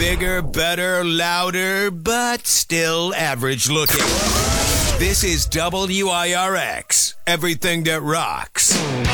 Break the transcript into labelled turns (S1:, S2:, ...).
S1: Bigger, better, louder, but still average looking. This is WIRX, everything that rocks.